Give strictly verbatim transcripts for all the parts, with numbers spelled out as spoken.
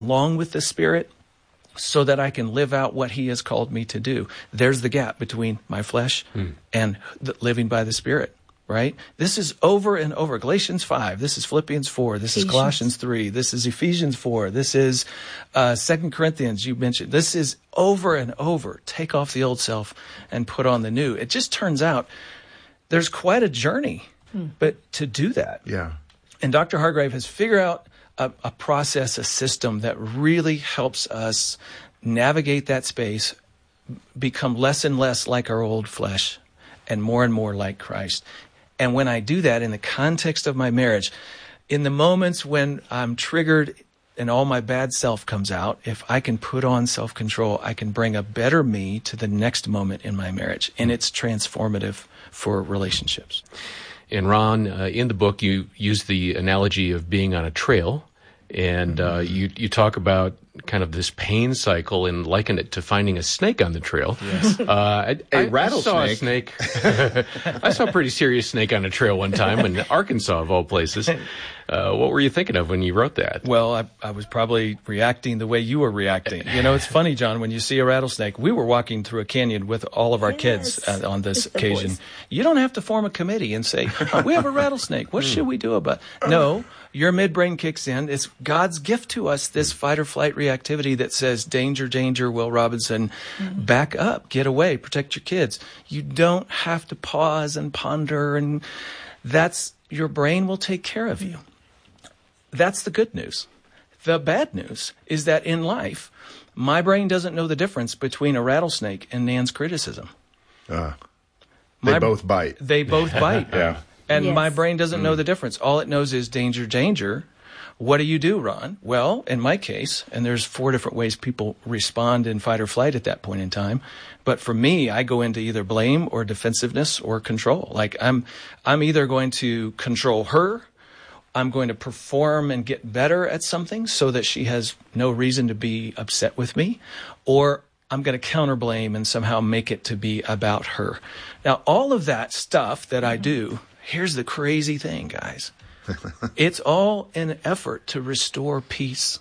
along with the Spirit so that I can live out what he has called me to do. There's the gap between my flesh mm. and the living by the Spirit, right? This is over and over. Galatians five, this is Philippians four, this Ephesians. is Colossians three, this is Ephesians four, this is uh, Second Corinthians, you mentioned. This is over and over. Take off the old self and put on the new. It just turns out there's quite a journey, mm. but to do that. Yeah. And Doctor Hargrave has figured out A, a process, a system that really helps us navigate that space, become less and less like our old flesh and more and more like Christ. And when I do that in the context of my marriage, in the moments when I'm triggered and all my bad self comes out, if I can put on self-control, I can bring a better me to the next moment in my marriage. And it's transformative for relationships. And Ron, uh, in the book, you use the analogy of being on a trail, and uh, you you talk about kind of this pain cycle and liken it to finding a snake on the trail. Yes. Uh, I, a I, rattlesnake. I saw a snake. I saw a pretty serious snake on a trail one time in Arkansas, of all places. Uh, what were you thinking of when you wrote that? Well, I, I was probably reacting the way you were reacting. You know, it's funny, John, when you see a rattlesnake. We were walking through a canyon with all of our yes. kids uh, on this It's the occasion. boys. You don't have to form a committee and say, oh, we have a rattlesnake. What should we do about it? No, your midbrain kicks in. It's God's gift to us, this fight or flight reactivity that says, danger, danger, Will Robinson, mm-hmm. back up, get away, protect your kids. You don't have to pause and ponder, and that's, your brain will take care of you. That's the good news. The bad news is that in life, my brain doesn't know the difference between a rattlesnake and Nan's criticism. Uh, they my, both bite. They both bite. Yeah. And yes. my brain doesn't Mm. know the difference. All it knows is danger, danger. What do you do, Ron? Well, in my case, and there's four different ways people respond in fight or flight at that point in time. But for me, I go into either blame or defensiveness or control. Like I'm, I'm either going to control her, I'm going to perform and get better at something so that she has no reason to be upset with me, or I'm going to counter blame and somehow make it to be about her. Now, all of that stuff that I do, here's the crazy thing, guys. It's all an effort to restore peace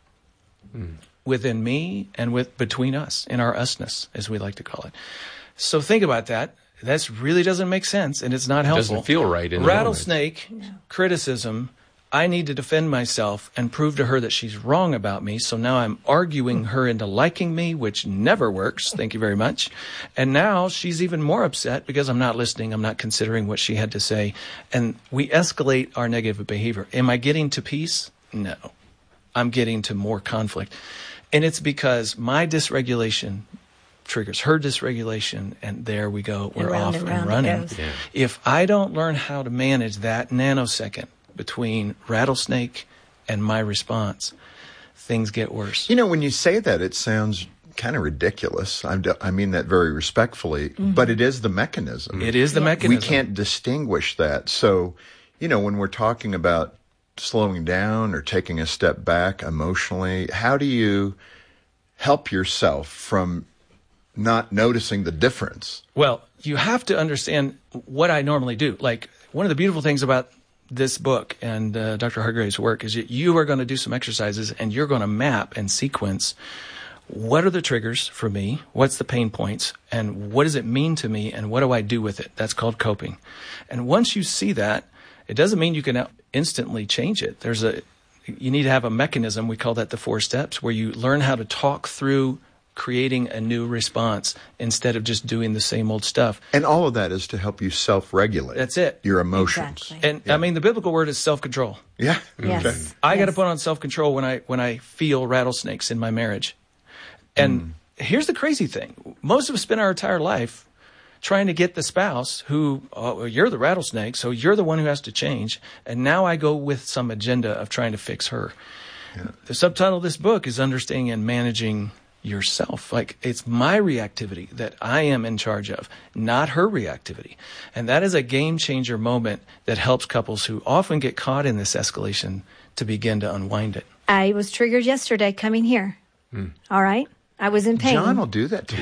mm. within me and with between us, in our usness, as we like to call it. So think about that. That really doesn't make sense, and it's not helpful. It doesn't feel right in the Rattlesnake moment. criticism, I need to defend myself and prove to her that she's wrong about me. So now I'm arguing her into liking me, which never works. Thank you very much. And now she's even more upset because I'm not listening. I'm not considering what she had to say. And we escalate our negative behavior. Am I getting to peace? No. I'm getting to more conflict. And it's because my dysregulation triggers her dysregulation, and there we go. We're and off and, and running. Yeah. If I don't learn how to manage that nanosecond between rattlesnake and my response, things get worse. You know, when you say that, it sounds kind of ridiculous. I'm, I mean that very respectfully, mm-hmm. but it is the mechanism. It is the Yes. mechanism. We can't distinguish that. So, you know, when we're talking about slowing down or taking a step back emotionally, how do you help yourself from not noticing the difference? Well, you have to understand what I normally do. Like, one of the beautiful things about this book and uh, Doctor Hargrave's work is that you are going to do some exercises and you're going to map and sequence what are the triggers for me, what's the pain points, and what does it mean to me, and what do I do with it? That's called coping. And once you see that, it doesn't mean you can instantly change it. There's a, you need to have a mechanism, we call that the four steps, where you learn how to talk through creating a new response instead of just doing the same old stuff. And all of that is to help you self-regulate. That's it. Your emotions. Exactly. And yeah. I mean, the biblical word is self-control. Yeah. Yes. Okay. I yes. got to put on self-control when I when I feel rattlesnakes in my marriage. And mm. here's the crazy thing. Most of us spend our entire life trying to get the spouse who, oh, you're the rattlesnake, so you're the one who has to change. And now I go with some agenda of trying to fix her. Yeah. The subtitle of this book is Understanding and Managing Yourself. Like, it's my reactivity that I am in charge of, not her reactivity. And that is a game changer moment that helps couples who often get caught in this escalation to begin to unwind it. I was triggered yesterday coming here. Mm. All right? I was in pain. John will do that to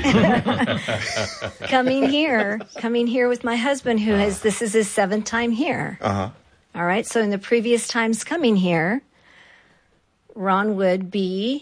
you. coming here, coming here with my husband, who has, this is his seventh time here. Uh-huh. All right? So in the previous times coming here, Ron would be